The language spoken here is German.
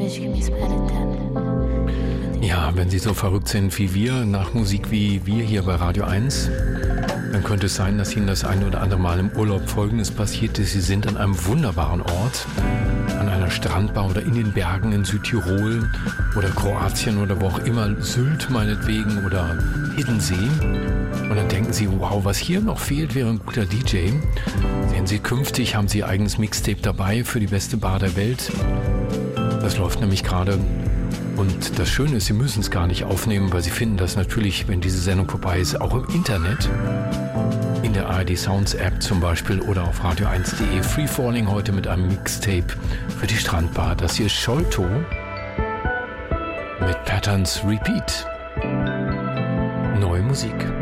Ja, wenn Sie so verrückt sind wie wir, nach Musik wie wir hier bei Radio 1, dann könnte es sein, dass Ihnen das ein oder andere Mal im Urlaub Folgendes passiert ist. Sie sind an einem wunderbaren Ort, an einer Strandbar oder in den Bergen in Südtirol oder Kroatien oder wo auch immer, Sylt meinetwegen oder Hiddensee. Und dann denken Sie, wow, was hier noch fehlt, wäre ein guter DJ. Sehen Sie, künftig haben Sie Ihr eigenes Mixtape dabei für die beste Bar der Welt. Das läuft nämlich gerade. Und das Schöne ist, Sie müssen es gar nicht aufnehmen, weil Sie finden das natürlich, wenn diese Sendung vorbei ist, auch im Internet. In der ARD Sounds App zum Beispiel oder auf radio1.de. Free Falling heute mit einem Mixtape für die Strandbar. Das hier ist Sholto mit Patterns Repeat. Neue Musik.